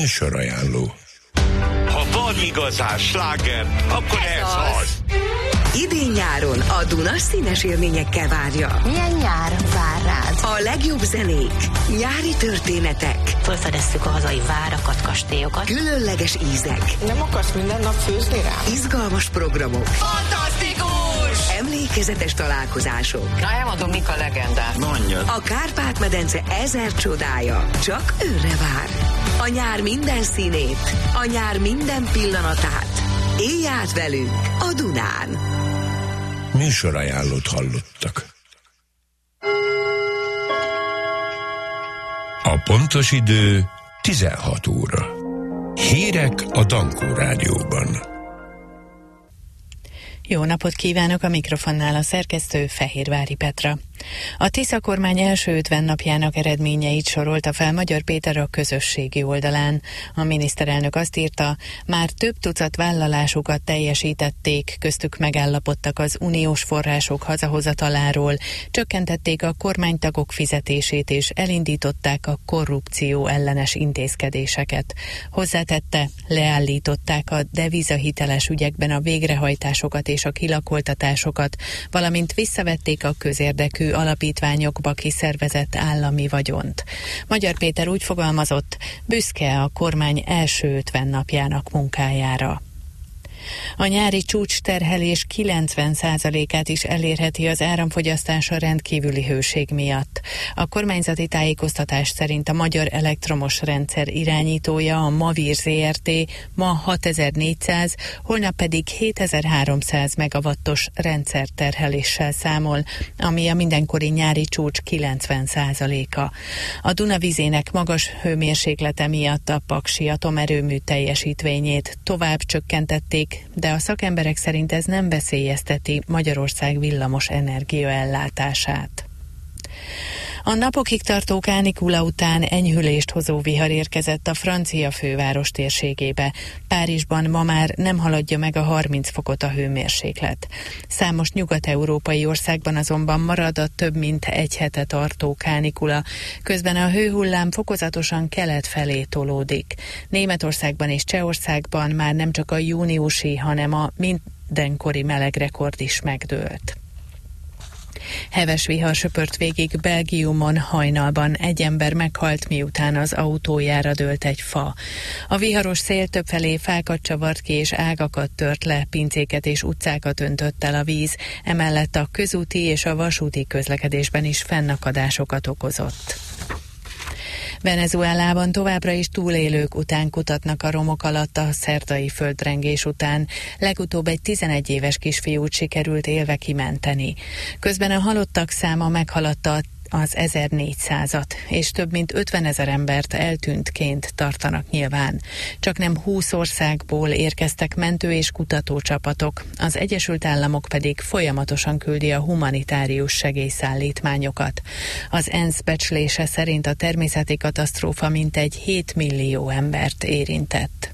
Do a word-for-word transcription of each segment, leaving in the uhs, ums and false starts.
Műsorajánló. Ha van igazán sláger, akkor ez, ez az. az. Idén-nyáron a Duna színes élményekkel várja. Milyen nyár vár rád? A legjobb zenék, nyári történetek. Felfedeztük a hazai várakat, kastélyokat. Különleges ízek. Nem akarsz minden nap főzni rá? Izgalmas programok. Fantasztikus! Emlékezetes találkozások. Na, elmondom, mik a legendák. Mondjad. A Kárpát-medence ezer csodája csak őre vár. A nyár minden színét, a nyár minden pillanatát. Élj át velünk a Dunán. Műsorajánlót hallottak. A pontos idő tizenhat óra. Hírek a Dankó Rádióban. Jó napot kívánok, a mikrofonnál a szerkesztő Fehérvári Petra. A Tisza kormány első ötven napjának eredményeit sorolta fel Magyar Péter a közösségi oldalán. A miniszterelnök azt írta, már több tucat vállalásukat teljesítették, köztük megállapodtak az uniós források hazahozataláról, csökkentették a kormánytagok fizetését és elindították a korrupció ellenes intézkedéseket. Hozzátette, leállították a devizahiteles ügyekben a végrehajtásokat és a kilakoltatásokat, valamint visszavették a közérdekű alapítványokba kiszervezett állami vagyont. Magyar Péter úgy fogalmazott, büszke a kormány első ötven napjának munkájára. A nyári csúcsterhelés kilencven százalékát is elérheti az áramfogyasztás a rendkívüli hőség miatt. A kormányzati tájékoztatás szerint a Magyar Elektromos Rendszer irányítója, a Mavir zé er té ma hatezer-négyszáz, holnap pedig hétezer-háromszáz megawattos rendszerterheléssel számol, ami a mindenkori nyári csúcs kilencven százaléka. A Duna vizének magas hőmérséklete miatt a paksi atomerőmű teljesítményét tovább csökkentették, de a szakemberek szerint ez nem veszélyezteti Magyarország villamos energiaellátását. A napokig tartó kánikula után enyhülést hozó vihar érkezett a francia főváros térségébe. Párizsban ma már nem haladja meg a harminc fokot a hőmérséklet. Számos nyugat-európai országban azonban marad a több mint egy hete tartó kánikula, közben a hőhullám fokozatosan kelet felé tolódik. Németországban és Csehországban már nem csak a júniusi, hanem a mindenkori melegrekord is megdőlt. Heves vihar söpört végig Belgiumon hajnalban, egy ember meghalt, miután az autójára dőlt egy fa. A viharos szél többfelé fákat csavart ki és ágakat tört le, pincéket és utcákat öntött el a víz, emellett a közúti és a vasúti közlekedésben is fennakadásokat okozott. Venezuelában továbbra is túlélők után kutatnak a romok alatt a szerdai földrengés után. Legutóbb egy tizenegy éves kisfiút sikerült élve kimenteni. Közben a halottak száma meghaladta az ezernégyszázat, és több mint ötvenezer embert eltűntként tartanak nyilván. Csaknem húsz országból érkeztek mentő- és kutatócsapatok, az Egyesült Államok pedig folyamatosan küldi a humanitárius segélyszállítmányokat. Az ENSZ becslése szerint a természeti katasztrófa mintegy hét millió embert érintett.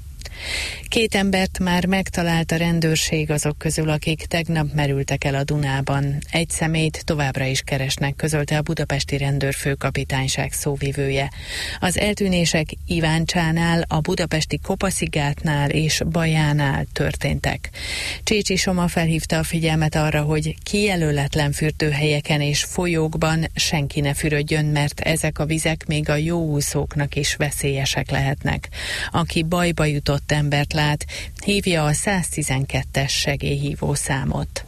Két embert már megtalált a rendőrség azok közül, akik tegnap merültek el a Dunában. Egy személyt továbbra is keresnek, közölte a budapesti rendőrfőkapitányság szóvivője. Az eltűnések Iváncsánál, a budapesti Kopaszigátnál és Bajánál történtek. Csécsi Soma felhívta a figyelmet arra, hogy kijelöletlen fürdőhelyeken és folyókban senki ne fürödjön, mert ezek a vizek még a jóúszóknak is veszélyesek lehetnek. Aki bajba jutott embert lát, hívja a száztizenkettes segélyhívó számot.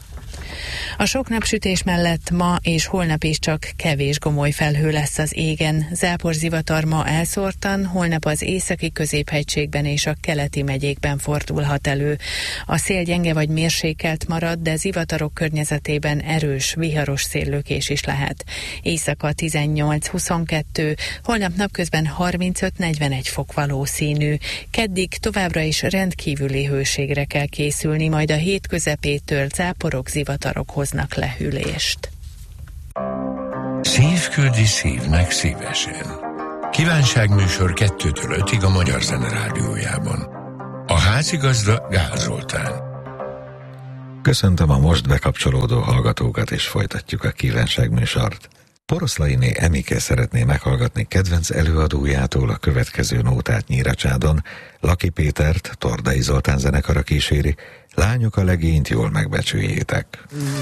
A sok napsütés mellett ma és holnap is csak kevés gomoly felhő lesz az égen. Záporzivatar ma elszórtan, holnap az északi középhegységben és a keleti megyékben fordulhat elő. A szél gyenge vagy mérsékelt marad, de zivatarok környezetében erős, viharos széllökés is lehet. Éjszaka tizennyolc-huszonkettő, holnap napközben harmincöt-negyvenegy fok valószínű. Keddig továbbra is rendkívüli hőségre kell készülni, majd a hét közepétől záporok, zivatarok hoznak lehűlést. Szív küldi szívnek szívesen. Kívánságműsor kettőtől ötig a Magyar Zene Rádiójában. A házigazda Gál Zoltán. Köszöntöm a most bekapcsolódó hallgatókat, és folytatjuk a kívánságműsort. Poroszlainé Emike szeretné meghallgatni kedvenc előadójától a következő nótát Nyíracsádon. Laki Pétert Tordai Zoltán zenekara kíséri. Lányok a legényt jól megbecsüljétek.